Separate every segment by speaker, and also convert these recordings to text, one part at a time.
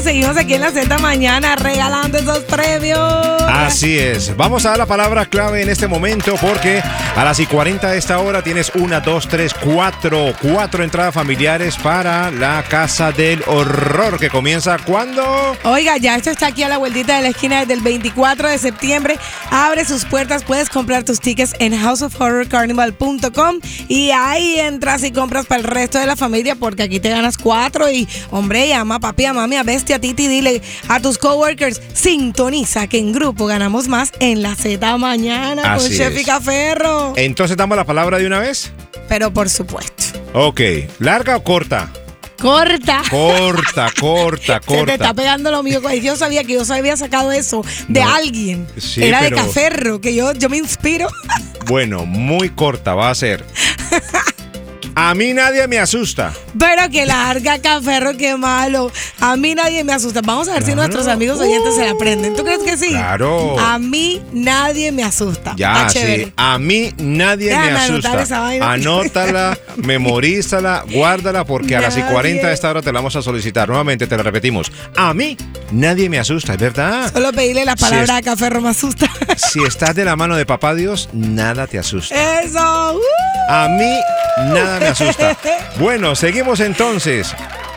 Speaker 1: seguimos aquí en la Z Mañana regalando esos premios.
Speaker 2: Así es. Vamos a dar la palabra clave en este momento porque a las 40 de esta hora tienes 1, 2, 3, 4 entradas familiares para la Casa del Horror que comienza ¿cuándo?
Speaker 1: Oiga, ya esto está aquí a la vueltita de la esquina desde el 24 de septiembre. Abre sus puertas, puedes comprar tus tickets en houseofhorrorcarnival.com y ahí entras y compras para el resto de la familia porque aquí te ganas 4 y, hombre, llama a papi, a mami, a bestia, a titi, dile a tus coworkers, sintoniza que en grupo ganamos más en la Z Mañana.
Speaker 2: Así
Speaker 1: con Chef
Speaker 2: es.
Speaker 1: y Caferro.
Speaker 2: Entonces damos la palabra de una vez.
Speaker 1: Pero por supuesto.
Speaker 2: Ok, ¿larga o corta?
Speaker 1: Corta.
Speaker 2: Corta.
Speaker 1: Se te está pegando lo mío. Yo sabía que yo había sacado eso de alguien.
Speaker 2: Sí,
Speaker 1: era
Speaker 2: pero...
Speaker 1: de Caferro, que yo me inspiro.
Speaker 2: Bueno, muy corta va a ser. A mí nadie me asusta.
Speaker 1: Pero que larga, Caferro, qué malo. A mí nadie me asusta. Vamos a ver si nuestros amigos oyentes se la aprenden. ¿Tú crees que sí?
Speaker 2: Claro.
Speaker 1: A mí nadie me asusta.
Speaker 2: Ya,
Speaker 1: Está chévere.
Speaker 2: sí. A mí nadie
Speaker 1: Déjame
Speaker 2: me
Speaker 1: anotar
Speaker 2: asusta.
Speaker 1: esa vaina.
Speaker 2: Anótala, memorízala, guárdala porque a las 40 de esta hora te la vamos a solicitar. Nuevamente te la repetimos. A mí nadie me asusta, ¿es verdad?
Speaker 1: Solo pedirle la palabra a Caferro me asusta.
Speaker 2: Si estás de la mano de papá Dios, nada te asusta.
Speaker 1: Eso.
Speaker 2: A mí nada me asusta. Bueno, seguimos entonces.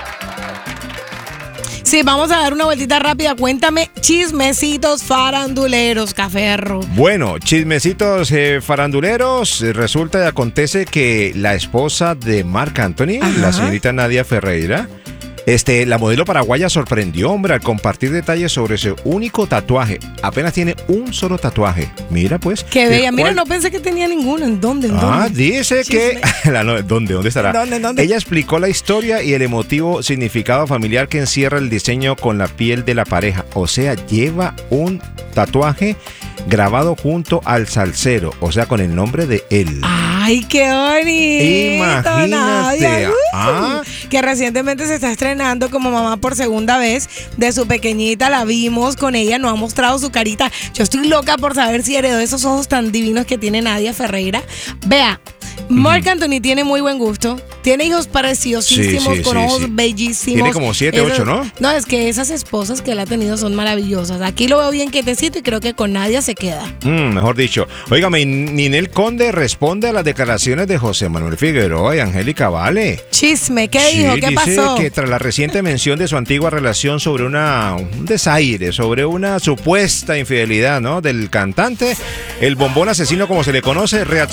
Speaker 1: Sí, vamos a dar una vueltita rápida. Cuéntame chismecitos faranduleros, Caferro.
Speaker 2: Bueno, chismecitos faranduleros. Resulta y acontece que la esposa de Marc Anthony, la señorita Nadia Ferreira, la modelo paraguaya sorprendió, hombre, al compartir detalles sobre su único tatuaje. Apenas tiene un solo tatuaje. Mira, pues.
Speaker 1: Qué bella. Mira, no pensé que tenía ninguno. ¿En dónde?
Speaker 2: Dice que... ¿Dónde estará?
Speaker 1: ¿Dónde?
Speaker 2: Ella explicó la historia y el emotivo significado familiar que encierra el diseño con la piel de la pareja. O sea, lleva un tatuaje grabado junto al salsero, o sea, con el nombre de él.
Speaker 1: ¡Ay, qué bonito!
Speaker 2: Imagínate.
Speaker 1: Que recientemente se está estrenando como mamá por segunda vez de su pequeñita. La vimos con ella, nos ha mostrado su carita. Yo estoy loca por saber si heredó esos ojos tan divinos que tiene Nadia Ferreira. Vea, Marc Anthony tiene muy buen gusto. Tiene hijos preciosísimos, con ojos bellísimos.
Speaker 2: Tiene como 7, 8, ¿no?
Speaker 1: No, es que esas esposas que él ha tenido son maravillosas. Aquí lo veo bien quietecito y creo que con Nadia se queda.
Speaker 2: Mejor dicho. Óigame, Ninel Conde responde a las declaraciones de José Manuel Figueroa y Angélica Vale.
Speaker 1: Chisme, ¿qué dijo? ¿Qué pasó?
Speaker 2: Dice que tras la reciente mención de su antigua relación sobre un desaire, sobre una supuesta infidelidad, ¿no?, del cantante, el bombón asesino como se le conoce, reaccionó